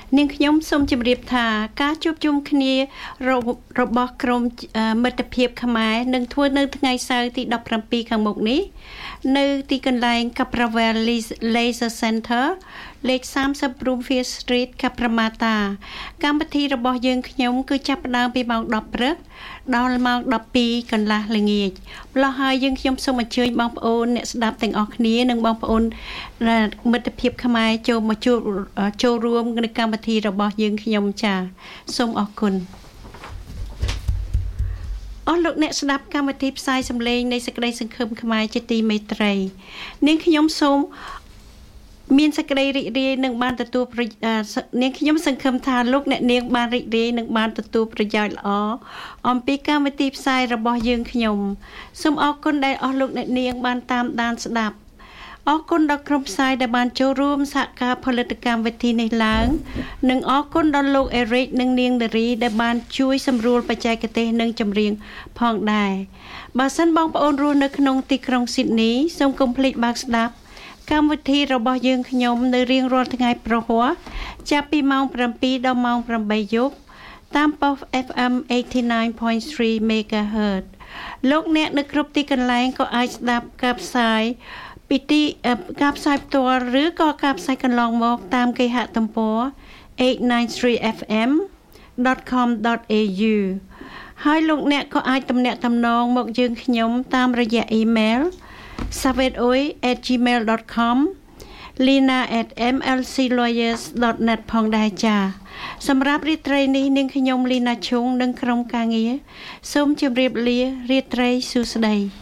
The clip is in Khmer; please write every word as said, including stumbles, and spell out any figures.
នាងខ្ញុំសូមជម្រាបថាការជួបជុំគ្នារបស់ក្រុមមិត្តភាពខ្មែរនឹងធ្វើនៅថ្ងៃសៅរ៍ទី17ខាងមុខនេះនៅទីកន្លែង Capravel Laser Center លេខ30 Broomfield Street Cabramatta កម្មវិធីរបស់យើងខ្ញុំគឺចាប់ផ្ដើមពីម៉ោងដប់ព្រឹកដល់ម៉ោងដប់ពីរកន្លះល្ងាចម្ល៉េះហើយយើងខ្ញុំសូមអញ្ជើញបងប្អូនអ្នកស្ដាប់ទាំងអស់គ្នានិងបងប្អូនមិត្តភាពខ្មែរចូលមកជួបចូលរួមក្នុងកម្មវិធីរបស់យើងខ្ញុំចា៎សូមអរគុណអស់លោកអ្នកស្ដាប់កម្មវិធីផ្សាយសម្លេងនៃសេចក្តីសង្ឃឹមខ្មែរជាទីមេត្រីនាងខ្ញុំសូមមានសេចក្តីរីករាយនឹងបានទទួលនាងខ្ញុំសង្ឃឹមថាលោកអ្នកនាងបានរីករាយនឹងបានទទួលប្រយោជន៍ល្អអំពីកម្មវិធីផ្សាយរបស់យើងខ្ញុំសូមអរគុណដែលអស់លោកអ្នកនាងបានតាមដានស្ដាប់អរគុណដល់ក្រុមផ្សាយដែលបានចូលរួមសហការផលិតកម្មវិធីនេះឡើងនិងអរគុណដល់លោកអេរិកនិងនាងនារីដែលបានជួយសម្រួលបច្ចេកទេសនិងចម្រៀងផងដែរបើសិនបងប្អូនរស់នៅក្នុងទីក្រុងស៊ីដនីសូមកុំភ្លេចបើកស្ដាប់កម្មវិធីរបស់យើងខ្ញុំនៅរៀងរាល់ថ្ងៃប្រហ័សចាប់ពីម៉ោង7ដល់ម៉ោង8យប់តាមប៉ុស เอฟ เอ็ม 89.3 MHz លោកអ្នកនៅគ្រប់ទីកន្លែងក៏អាចស្ដាប់ការផ្សាយពីទីការផ្សាយផ្ទាល់ឬក៏ការផ្សាយកន្លងមកតាមគេហទំព័រ eight ninety-three f m dot com dot a u ហើយលោកអ្នកក៏អាចទំនាក់ទំនងមកយើងខ្ញុំតាមរយៈអ៊ីមែល savetoi at gmail dot com lina at m l c lawyers dot net ផងដែរចា៎សម្រាប់រាត្រីនេះនាងខ្ញុំលីណាឈុងនិងក្រុមការងារសូមជម្រាបលារាត្រីសួស្តី